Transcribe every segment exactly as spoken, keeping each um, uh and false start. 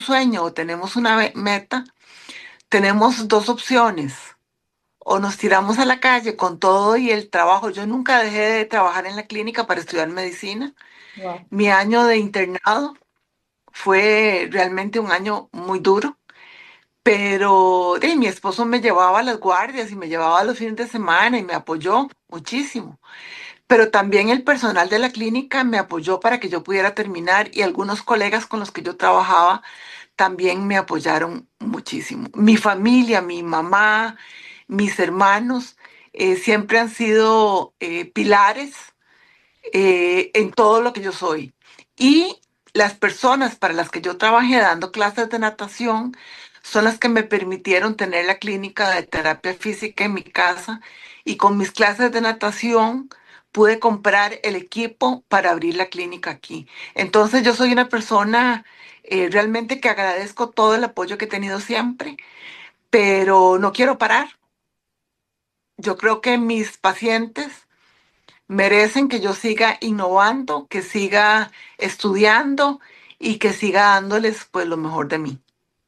sueño o tenemos una ve- meta, tenemos dos opciones. O nos tiramos a la calle con todo y el trabajo. Yo nunca dejé de trabajar en la clínica para estudiar medicina. Wow. Mi año de internado fue realmente un año muy duro, pero de, mi esposo me llevaba a las guardias y me llevaba a los fines de semana y me apoyó muchísimo. Pero también el personal de la clínica me apoyó para que yo pudiera terminar y algunos colegas con los que yo trabajaba también me apoyaron muchísimo. Mi familia, mi mamá, mis hermanos eh, siempre han sido eh, pilares eh, en todo lo que yo soy. Y las personas para las que yo trabajé dando clases de natación son las que me permitieron tener la clínica de terapia física en mi casa y con mis clases de natación pude comprar el equipo para abrir la clínica aquí. Entonces yo soy una persona eh, realmente que agradezco todo el apoyo que he tenido siempre, pero no quiero parar. Yo creo que mis pacientes merecen que yo siga innovando, que siga estudiando y que siga dándoles pues lo mejor de mí.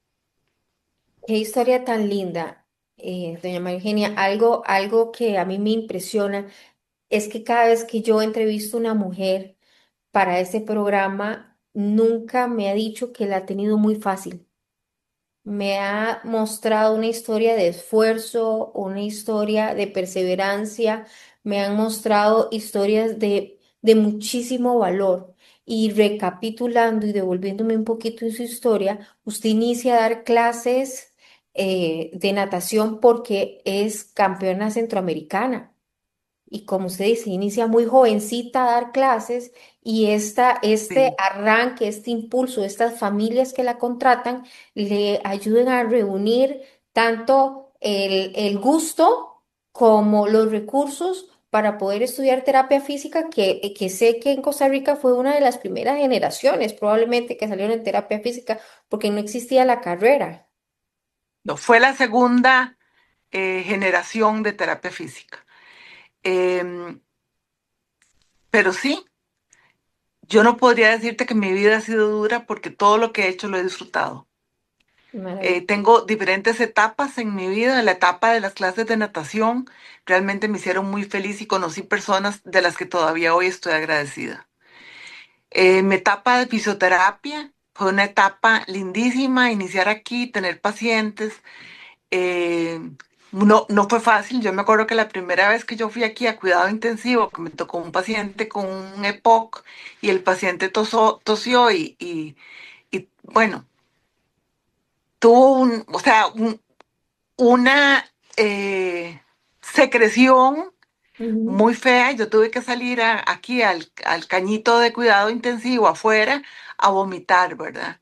Qué historia tan linda, eh, doña María Eugenia. Algo, algo que a mí me impresiona es que cada vez que yo entrevisto a una mujer para este programa, nunca me ha dicho que la ha tenido muy fácil. Me ha mostrado una historia de esfuerzo, una historia de perseverancia, me han mostrado historias de, de muchísimo valor. Y recapitulando y devolviéndome un poquito en su historia, usted inicia a dar clases eh, de natación porque es campeona centroamericana. Y como usted dice, inicia muy jovencita a dar clases y esta, este Sí, arranque, este impulso, estas familias que la contratan, le ayudan a reunir tanto el, el gusto como los recursos para poder estudiar terapia física, que, que sé que en Costa Rica fue una de las primeras generaciones probablemente que salieron en terapia física porque no existía la carrera. no, fue la segunda eh, generación de terapia física. Em, pero sí, yo no podría decirte que mi vida ha sido dura porque todo lo que he hecho lo he disfrutado. Eh, Maravilloso. tengo diferentes etapas en mi vida. La etapa de las clases de natación realmente me hicieron muy feliz y conocí personas de las que todavía hoy estoy agradecida. Eh, mi etapa de fisioterapia fue una etapa lindísima, iniciar aquí, tener pacientes. eh, no, no fue fácil. Yo me acuerdo que la primera vez que yo fui aquí a cuidado intensivo, que me tocó un paciente con un E P O C y el paciente tosó- tosió y, y- y, bueno, tuvo un, o sea, un- una eh, secreción Ujú. muy fea. Yo tuve que salir a- aquí al, al cañito de cuidado intensivo afuera a vomitar, ¿verdad?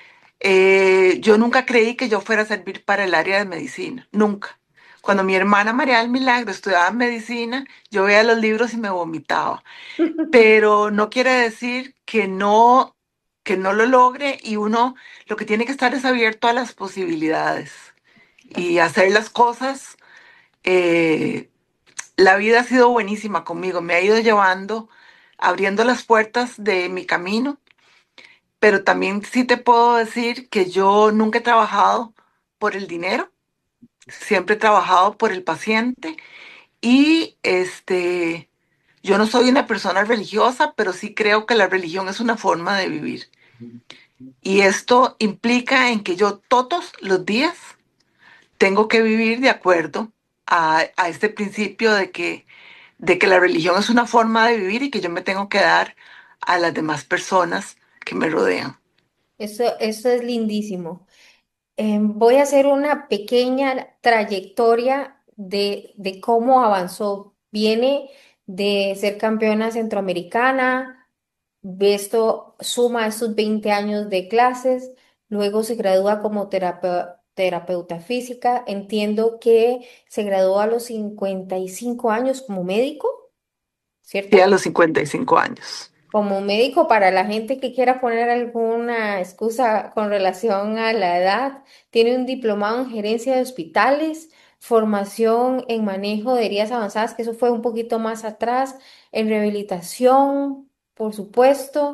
Eh, yo nunca creí que yo fuera a servir para el área de medicina, nunca. Cuando Sí. mi hermana María del Milagro estudiaba medicina, yo veía los libros y me vomitaba. Pero no quiere decir que no, que no lo logre y uno lo que tiene que estar es abierto a las posibilidades y hacer las cosas. eh, la vida ha sido buenísima conmigo, me ha ido llevando, abriendo las puertas de mi camino, pero también sí te puedo decir que yo nunca he trabajado por el dinero, siempre he trabajado por el paciente y este, yo no soy una persona religiosa, pero sí creo que la religión es una forma de vivir. Y esto implica en que yo todos los días tengo que vivir de acuerdo a, a este principio de que, de que la religión es una forma de vivir y que yo me tengo que dar a las demás personas que me rodean. Eso, eso es lindísimo. Eh, voy a hacer una pequeña trayectoria de, de cómo avanzó. Viene de ser campeona centroamericana, esto suma esos veinte años de clases, luego se gradúa como terapeu- terapeuta física. Entiendo que se graduó a los cincuenta y cinco años como médico, Sí, a ¿cierto? los cincuenta y cinco años. Como médico, para la gente que quiera poner alguna excusa con relación a la edad, tiene un diplomado en gerencia de hospitales, formación en manejo de heridas avanzadas, que eso fue un poquito más atrás, en rehabilitación, por supuesto.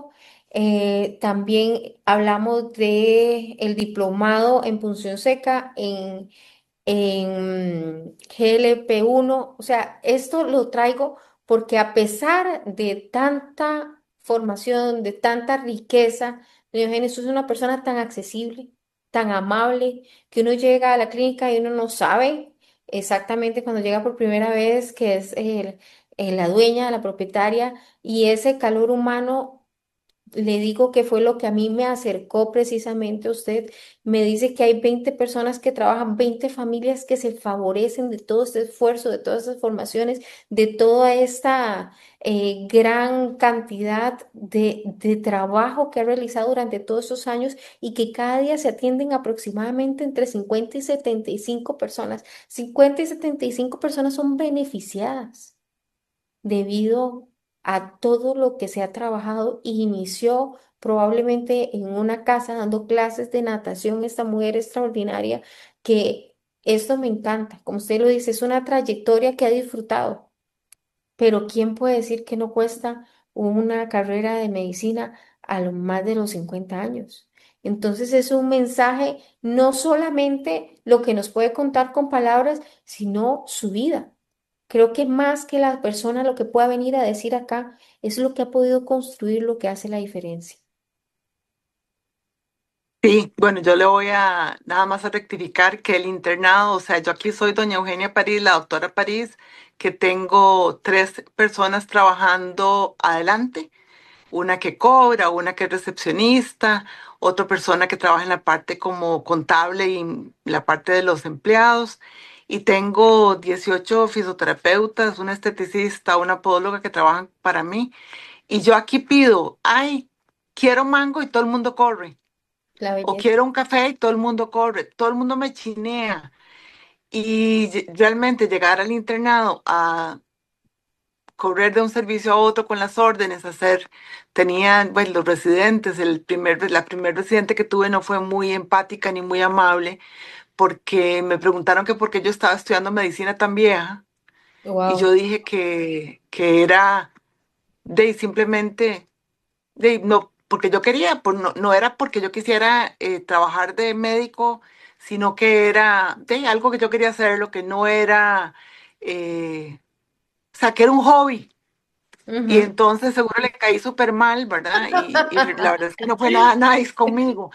Eh, también hablamos de el diplomado en punción seca en en G L P uno. O sea, esto lo traigo porque a pesar de tanta formación, de tanta riqueza, doña Eugenia, usted es una persona tan accesible, tan amable, que uno llega a la clínica y uno no sabe exactamente cuando llega por primera vez que es el- eh, la dueña, la propietaria, y ese calor humano. Le digo que fue lo que a mí me acercó precisamente a usted. Me dice que hay veinte personas que trabajan, veinte familias que se favorecen de todo este esfuerzo, de todas estas formaciones, de toda esta eh, gran cantidad de, de trabajo que ha realizado durante todos estos años y que cada día se atienden aproximadamente entre cincuenta y setenta y cinco personas. Cincuenta y setenta y cinco personas son beneficiadas debido a todo lo que se ha trabajado y inició probablemente en una casa dando clases de natación, esta mujer extraordinaria, que esto me encanta, como usted lo dice, es una trayectoria que ha disfrutado, pero ¿quién puede decir que no cuesta una carrera de medicina a lo más de los cincuenta años? Entonces es un mensaje, no solamente lo que nos puede contar con palabras, sino su vida. Creo que más que la persona lo que pueda venir a decir acá es lo que ha podido construir lo que hace la diferencia. Sí, bueno, yo le voy a nada más a rectificar que el internado, o sea, yo aquí soy doña Eugenia París, la doctora París, que tengo tres personas trabajando adelante, una que cobra, una que es recepcionista, otra persona que trabaja en la parte como contable y la parte de los empleados, y tengo dieciocho fisioterapeutas, una esteticista, una podóloga que trabajan para mí, y yo aquí pido, ay, quiero mango y todo el mundo corre. La O belleza. quiero un café y todo el mundo corre, todo el mundo me chinea. Y lle- realmente llegar al internado a correr de un servicio a otro con las órdenes, hacer, tenían, bueno, los residentes, el primer, la primer residente que tuve no fue muy empática ni muy amable, porque me preguntaron que por qué yo estaba estudiando medicina tan vieja, y yo Wow. dije que, que era de simplemente de, no, porque yo quería, pues no, no era porque yo quisiera eh, trabajar de médico, sino que era de algo que yo quería hacer, lo que no era, eh, o sea, que era un hobby. Y Ujú. entonces seguro le caí súper mal, ¿verdad? Y, y la verdad es que no fue nada nice conmigo.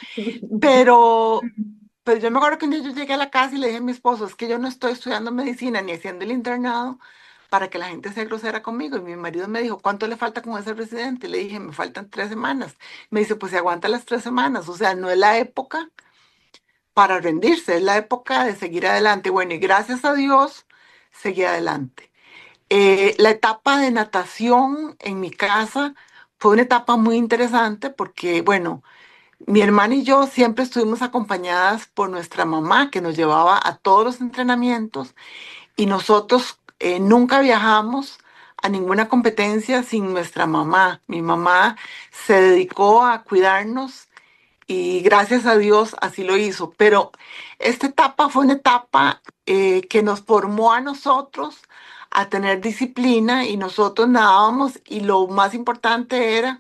Pero, pero yo me acuerdo que un día yo llegué a la casa y le dije a mi esposo, es que yo no estoy estudiando medicina ni haciendo el internado para que la gente sea grosera conmigo. Y mi marido me dijo, ¿cuánto le falta con ese residente? Le dije, me faltan tres semanas. Me dice, pues se aguanta las tres semanas. O sea, no es la época para rendirse, es la época de seguir adelante. Bueno, y gracias a Dios, seguí adelante. Eh, la etapa de natación en mi casa fue una etapa muy interesante porque, bueno, mi hermana y yo siempre estuvimos acompañadas por nuestra mamá que nos llevaba a todos los entrenamientos y nosotros eh, nunca viajamos a ninguna competencia sin nuestra mamá. Mi mamá se dedicó a cuidarnos y gracias a Dios así lo hizo. Pero esta etapa fue una etapa eh, que nos formó a nosotros a tener disciplina y nosotros nadábamos y lo más importante era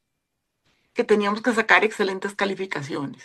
que teníamos que sacar excelentes calificaciones.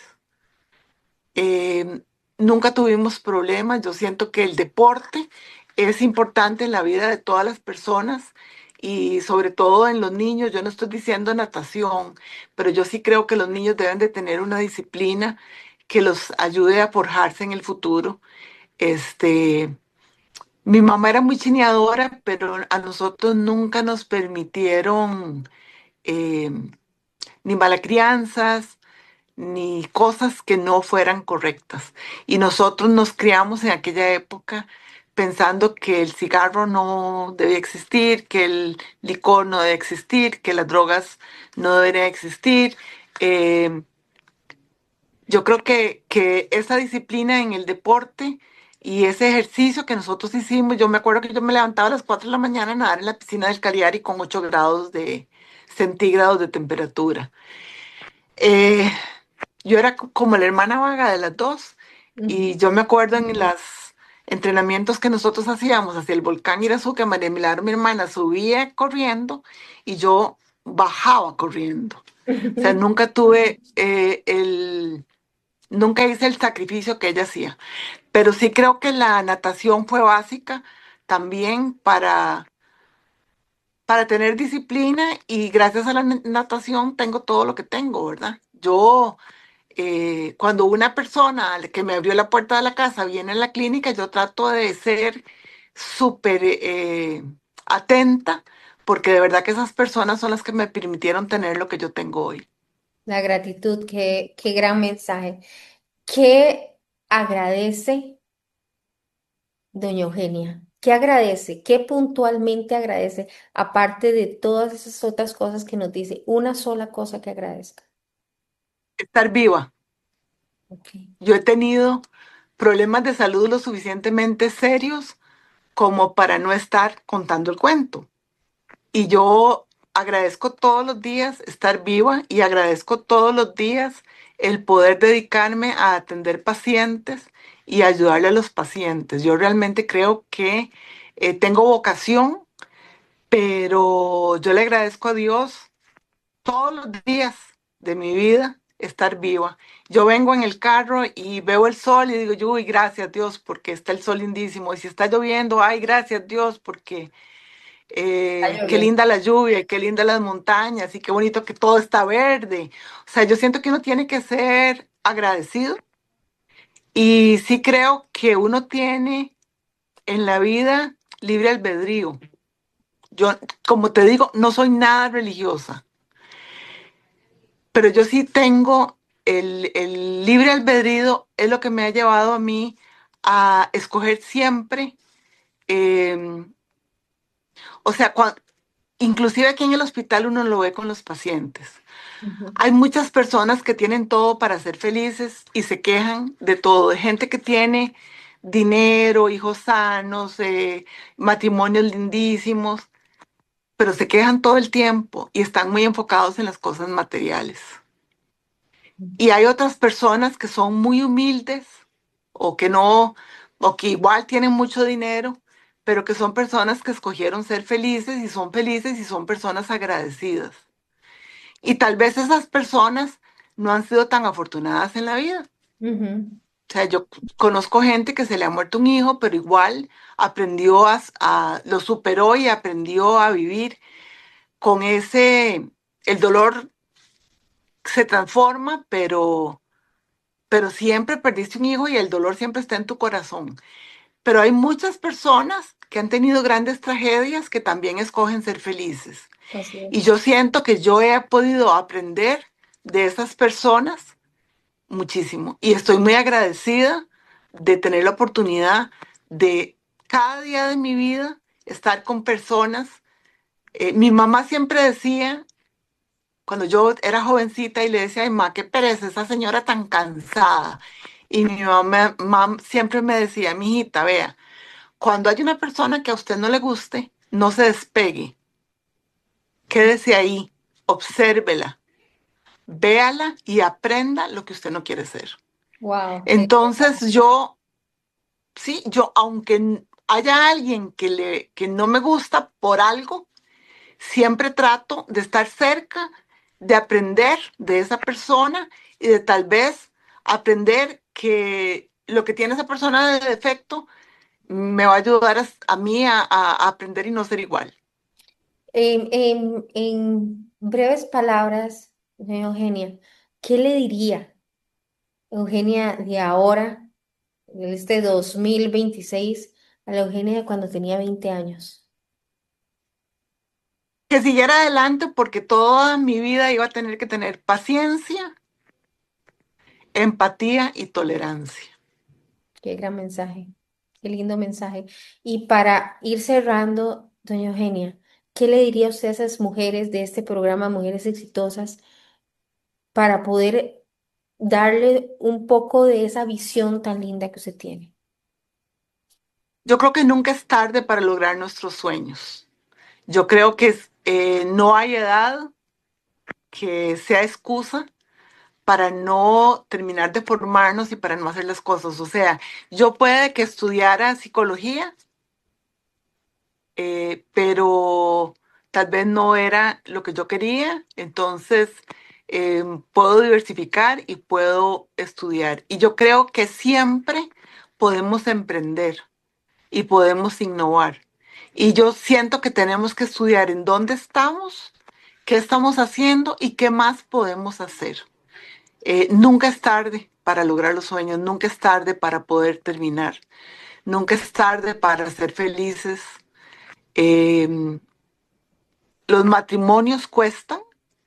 Eh, Nunca tuvimos problemas. Yo siento que el deporte es importante en la vida de todas las personas y sobre todo en los niños. Yo no estoy diciendo natación, pero yo sí creo que los niños deben de tener una disciplina que los ayude a forjarse en el futuro. Este, mi mamá era muy chineadora, pero a nosotros nunca nos permitieron eh, ni malacrianzas ni cosas que no fueran correctas. Y nosotros nos criamos en aquella época pensando que el cigarro no debía existir, que el licor no debe existir, que las drogas no deberían existir. Eh, yo creo que, que esa disciplina en el deporte y ese ejercicio que nosotros hicimos, yo me acuerdo que yo me levantaba a las cuatro de la mañana a nadar en la piscina del Cariari con ocho grados de centígrados de temperatura. Eh, yo era co- como la hermana vaga de las dos Ujú. y yo me acuerdo en los entrenamientos que nosotros hacíamos hacia el volcán Irazú, María Milagro, mi hermana, subía corriendo y yo bajaba corriendo. O sea, nunca tuve eh, el, nunca hice el sacrificio que ella hacía. Pero sí creo que la natación fue básica también para, para tener disciplina y gracias a la na- natación tengo todo lo que tengo, ¿verdad? Yo, eh, cuando una persona al que me abrió la puerta de la casa viene a la clínica, yo trato de ser súper eh, atenta porque de verdad que esas personas son las que me permitieron tener lo que yo tengo hoy. La gratitud, qué, qué gran mensaje. ¿Qué agradece doña Eugenia? ¿Qué agradece? ¿Qué puntualmente agradece? Aparte de todas esas otras cosas que nos dice, una sola cosa que agradezca. Estar viva. Ok. Yo he tenido problemas de salud lo suficientemente serios como para no estar contando el cuento. Y yo agradezco todos los días estar viva y agradezco todos los días el poder dedicarme a atender pacientes y ayudarle a los pacientes. Yo realmente creo que eh, tengo vocación, pero yo le agradezco a Dios todos los días de mi vida estar viva. Yo vengo en el carro y veo el sol y digo, yo, uy, gracias Dios porque está el sol lindísimo. Y si está lloviendo, ay, gracias Dios porque Está eh, qué lloviendo. linda la lluvia, y qué linda las montañas y qué bonito que todo está verde. O sea, yo siento que uno tiene que ser agradecido y sí creo que uno tiene en la vida libre albedrío. Yo, como te digo, no soy nada religiosa, pero yo sí tengo el, el libre albedrío, es lo que me ha llevado a mí a escoger siempre, eh, o sea, cua- inclusive aquí en el hospital uno lo ve con los pacientes. Ujú, Hay muchas personas que tienen todo para ser felices y se quejan de todo, de gente que tiene dinero, hijos sanos, eh, matrimonios lindísimos, pero se quejan todo el tiempo y están muy enfocados en las cosas materiales. Y hay otras personas que son muy humildes o que no, o que igual tienen mucho dinero, pero que son personas que escogieron ser felices y son felices y son personas agradecidas. Y tal vez esas personas no han sido tan afortunadas en la vida. ujú, O sea, yo c- conozco gente que se le ha muerto un hijo, pero igual aprendió a, s- a- lo superó y aprendió a vivir con ese, el dolor se transforma, pero, pero siempre perdiste un hijo y el dolor siempre está en tu corazón. Pero hay muchas personas que han tenido grandes tragedias que también escogen ser felices. así Y es. yo siento que yo he podido aprender de esas personas muchísimo. Y estoy muy agradecida de tener la oportunidad de cada día de mi vida estar con personas. Eh, mi mamá siempre decía, cuando yo era jovencita, y le decía, ay, ma, qué pereza, esa señora tan cansada. Y mi mamá, mam siempre me decía, mijita, vea, cuando hay una persona que a usted no le guste, no se despegue, quédese ahí, obsérvela, véala y aprenda lo que usted no quiere ser. Wow, qué Entonces yo, sí, yo, aunque n- haya alguien que, le, que no me gusta por algo, siempre trato de estar cerca, de aprender de esa persona y de tal vez aprender que lo que tiene esa persona de defecto me va a ayudar a, a mí a, a- a aprender y no ser igual. En, en- en breves palabras, doña Eugenia, ¿qué le diría Eugenia de ahora, de este dos mil veintiséis, a la Eugenia de cuando tenía veinte años? Que siguiera adelante porque toda mi vida iba a tener que tener paciencia, empatía y tolerancia. Qué gran mensaje, qué lindo mensaje. Y para ir cerrando, doña Eugenia, ¿qué le diría usted a esas mujeres de este programa, Mujeres Exitosas, para poder darle un poco de esa visión tan linda que usted tiene? Yo creo que nunca es tarde para lograr nuestros sueños. Yo creo que eh, no hay edad que sea excusa para no terminar de formarnos y para no hacer las cosas. O sea, yo puede que estudiara psicología, eh, pero tal vez no era lo que yo quería. Entonces, eh, puedo diversificar y puedo estudiar. Y yo creo que siempre podemos emprender y podemos innovar. Y yo siento que tenemos que estudiar en dónde estamos, qué estamos haciendo y qué más podemos hacer. Eh, nunca es tarde para lograr los sueños, nunca es tarde para poder terminar, nunca es tarde para ser felices. Eh, los matrimonios cuestan,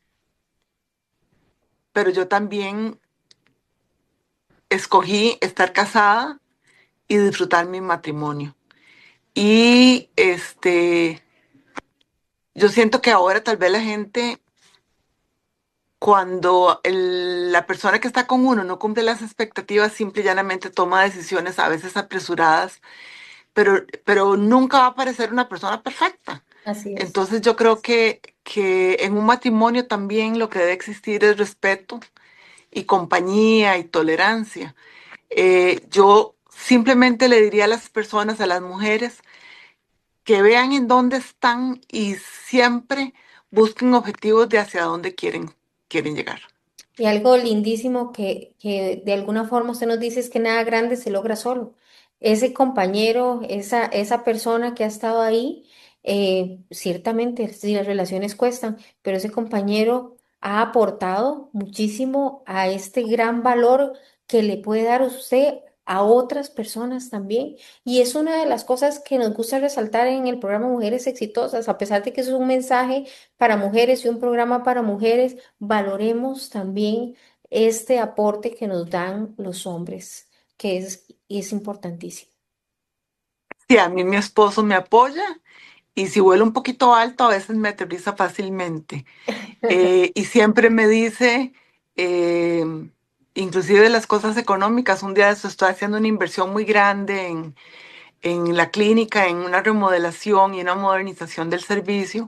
pero yo también escogí estar casada y disfrutar mi matrimonio. Y este, yo siento que ahora tal vez la gente, cuando el- la persona que está con uno no cumple las expectativas, simple y llanamente toma decisiones a veces apresuradas, pero, pero nunca va a aparecer una persona perfecta. Así es. Entonces yo creo que, que en un matrimonio también lo que debe existir es respeto y compañía y tolerancia. Eh, yo simplemente le diría a las personas, a las mujeres, que vean en dónde están y siempre busquen objetivos de hacia dónde quieren, quieren llegar. Y algo lindísimo que, que de alguna forma usted nos dice es que nada grande se logra solo. Ese compañero, esa, esa persona que ha estado ahí, eh, ciertamente, sí, las relaciones cuestan, pero ese compañero ha aportado muchísimo a este gran valor que le puede dar usted a otras personas también. Y es una de las cosas que nos gusta resaltar en el programa Mujeres Exitosas, a pesar de que eso es un mensaje para mujeres y un programa para mujeres, valoremos también este aporte que nos dan los hombres, que es, es importantísimo. Sí, a mí mi esposo me apoya y si vuelo un poquito alto a veces me aterriza fácilmente. Eh, y siempre me dice, eh, inclusive de las cosas económicas, un día de eso estoy haciendo una inversión muy grande en, en la clínica, en una remodelación y una modernización del servicio.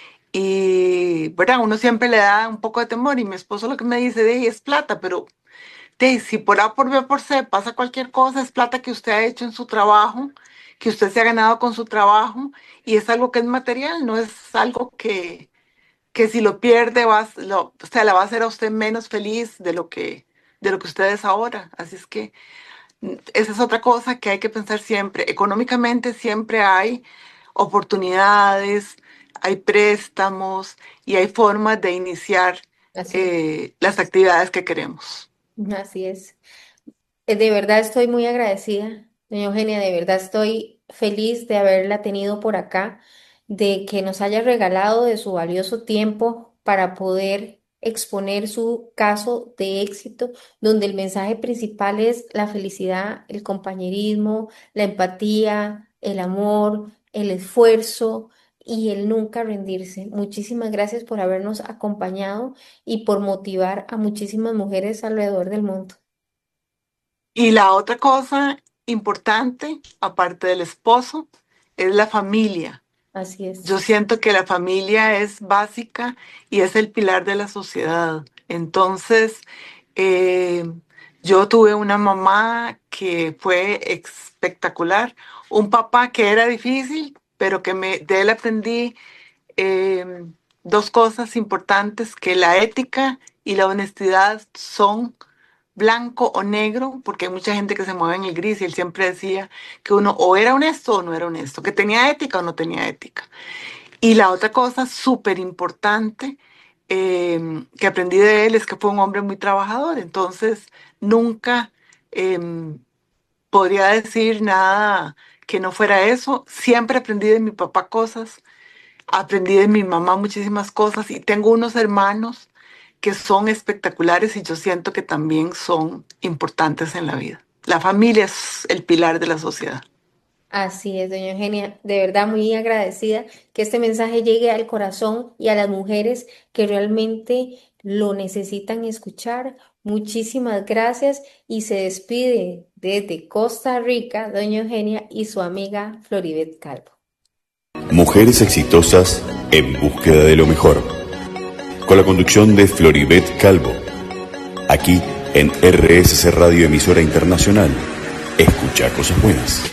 Y, ¿verdad? Uno siempre le da un poco de temor y mi esposo lo que me dice, de, es plata, pero de, si por A, por B, por C pasa cualquier cosa, es plata que usted ha hecho en su trabajo, que usted se ha ganado con su trabajo y es algo que es material, no es algo que, que si lo pierde, va, a- lo, o sea, la va a hacer a usted menos feliz de lo que, de lo que usted es ahora. Así es que mm, esa es otra cosa que hay que pensar siempre. Económicamente siempre hay oportunidades, hay préstamos y hay formas de iniciar Así es. eh, las actividades que queremos. Así es. Eh, De verdad estoy muy agradecida, doña Eugenia, de verdad estoy feliz de haberla tenido por acá, de que nos haya regalado de su valioso tiempo para poder exponer su caso de éxito, donde el mensaje principal es la felicidad, el compañerismo, la empatía, el amor, el esfuerzo y el nunca rendirse. Muchísimas gracias por habernos acompañado y por motivar a muchísimas mujeres alrededor del mundo. Y la otra cosa importante, aparte del esposo, es la familia. Así Yo es. siento que la familia es básica y es el pilar de la sociedad. Entonces, eh, yo tuve una mamá que fue espectacular, un papá que era difícil, pero que me, de él aprendí eh, dos cosas importantes, que la ética y la honestidad son blanco o negro, porque hay mucha gente que se mueve en el gris y él siempre decía que uno o era honesto o no era honesto, que tenía ética o no tenía ética. Y la otra cosa súper importante eh, que aprendí de él es que fue un hombre muy trabajador, entonces nunca eh, podría decir nada que no fuera eso. Siempre aprendí de mi papá cosas, aprendí de mi mamá muchísimas cosas y tengo unos hermanos que son espectaculares y yo siento que también son importantes en la vida. La familia es el pilar de la sociedad. Así es, doña Eugenia. De verdad muy agradecida que este mensaje llegue al corazón y a las mujeres que realmente lo necesitan escuchar. Muchísimas gracias y se despide desde Costa Rica, doña Eugenia y su amiga Floribet Calvo. Mujeres exitosas en búsqueda de lo mejor. Con la conducción de Floribet Calvo. Aquí en R S C Radio Emisora Internacional. Escucha cosas buenas.